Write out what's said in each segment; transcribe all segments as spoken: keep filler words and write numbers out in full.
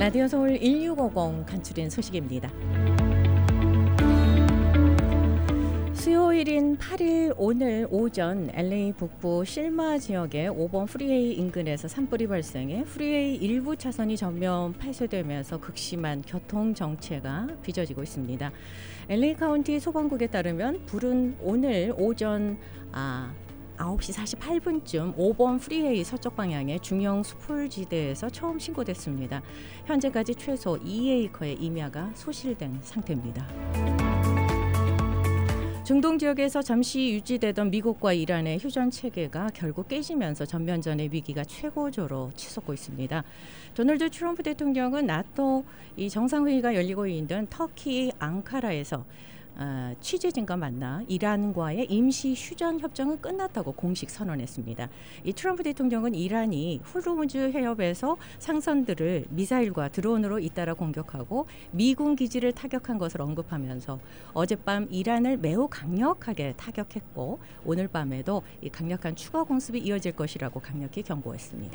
라디오 서울 일육오공 간추린 소식입니다. 수요일인 팔일 오늘 오전 엘에이 북부 실마 지역의 오 번 프리웨이 인근에서 산불이 발생해 프리웨이 일부 차선이 전면 폐쇄되면서 극심한 교통 정체가 빚어지고 있습니다. 엘에이 카운티 소방국에 따르면 불은 오늘 오전 아, 아홉 시 사십팔 분쯤 오 번 프리웨이 서쪽 방향의 중형 수풀지대에서 처음 신고됐습니다. 현재까지 최소 이 에이커의 임야가 소실된 상태입니다. 중동 지역에서 잠시 유지되던 미국과 이란의 휴전 체계가 결국 깨지면서 전면전의 위기가 최고조로 치솟고 있습니다. 도널드 트럼프 대통령은 나토 이 정상회의가 열리고 있는 터키 앙카라에서 어, 취재진과 만나 이란과의 임시 휴전 협정은 끝났다고 공식 선언했습니다. 이 트럼프 대통령은 이란이 호르무즈 해협에서 상선들을 미사일과 드론으로 잇따라 공격하고 미군 기지를 타격한 것을 언급하면서 어젯밤 이란을 매우 강력하게 타격했고 오늘 밤에도 이 강력한 추가 공습이 이어질 것이라고 강력히 경고했습니다.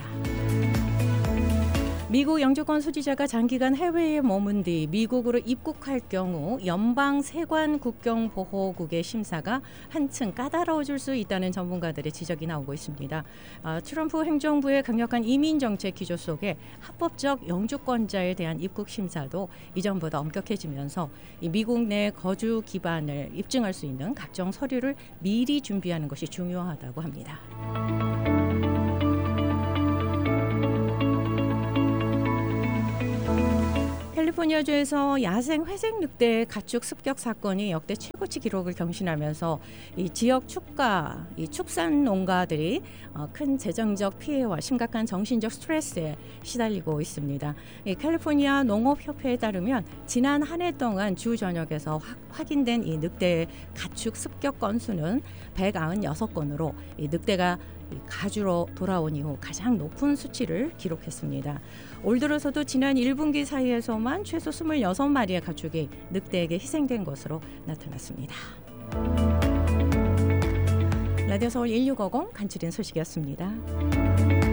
미국 영주권 소지자가 장기간 해외에 머문 뒤 미국으로 입국할 경우 연방 세관 국경보호국의 심사가 한층 까다로워질 수 있다는 전문가들의 지적이 나오고 있습니다. 아, 트럼프 행정부의 강력한 이민정책 기조 속에 합법적 영주권자에 대한 입국 심사도 이전보다 엄격해지면서 이 미국 내 거주 기반을 입증할 수 있는 각종 서류를 미리 준비하는 것이 중요하다고 합니다. 캘리포니아주에서 야생 회색 늑대 가축 습격 사건이 역대 최고치 기록을 경신하면서 이 지역 축가, 이 축산 농가들이 큰 재정적 피해와 심각한 정신적 스트레스에 시달리고 있습니다. 이 캘리포니아 농업협회에 따르면 지난 한 해 동안 주 전역에서 확, 확인된 이 늑대 가축 습격 건수는 백구십육 건으로 이 늑대가 가주로 돌아온 이후 가장 높은 수치를 기록했습니다. 올 들어서도 지난 일 분기 사이에서만 최소 이십육 마리의 가축이 늑대에게 희생된 것으로 나타났습니다. 라디오 서울 일육오공 간추린 소식이었습니다.